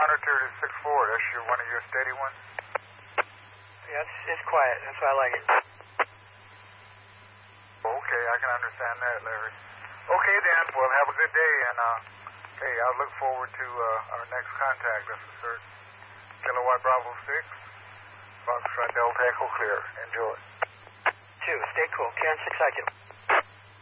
Monitor to 6-4, that's one of your steady ones? Yeah, it's quiet. That's why I like it. Okay, I can understand that, Larry. Okay, then. Well, have a good day, and hey, I'll look forward to our next contact. This is Sir Kilowatt Bravo 6, Foxtrot Delta Echo Clear. Enjoy. 2, stay cool. Karen 6 IQ.